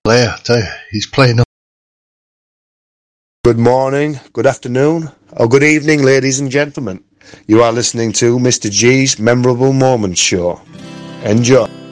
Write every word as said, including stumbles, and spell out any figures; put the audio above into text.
player, I tell you, he's playing. Good morning, good afternoon, or good evening, ladies and gentlemen. You are listening to Mister G's Memorable Moments Show. Enjoy.